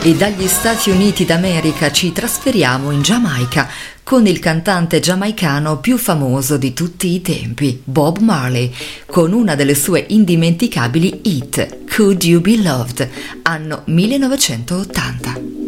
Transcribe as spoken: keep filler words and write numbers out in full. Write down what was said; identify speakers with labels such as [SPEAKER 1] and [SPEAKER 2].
[SPEAKER 1] E dagli Stati Uniti d'America ci trasferiamo in Giamaica con il cantante giamaicano più famoso di tutti i tempi, Bob Marley, con una delle sue indimenticabili hit, Could You Be Loved, anno millenovecentottanta.